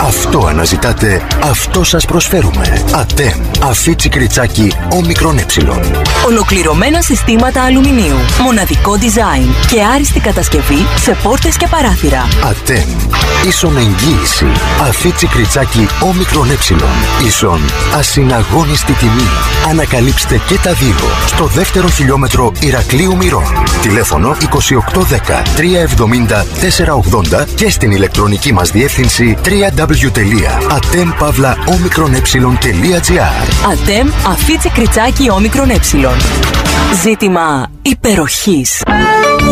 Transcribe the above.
αυτό αναζητάτε, αυτό σας προσφέρουμε. Ατέμ. Αφίτσι κριτσάκι όμικρον ε. Ολοκληρωμένα συστήματα αλουμινίου. Μοναδικό design και άριστη κατασκευή σε πόρτες και παράθυρα. Ατέμ. Ίσον εγγύηση. Αφίτσι κριτσάκι όμικρον ε. Ίσον ασυναγώνιστη τιμή. Ανακαλύψτε και τα δύο στο δεύτερο χιλιόμετρο Ηρακλείου Μυρών. Τηλέφωνο 2810 370 480 και στην ηλεκτρονική μας διεύθυνση www.atem-omicron-e.gr. Ατέμ Αφίτσι κριτσάκι όμικρον ε. Ζήτημα υπεροχής.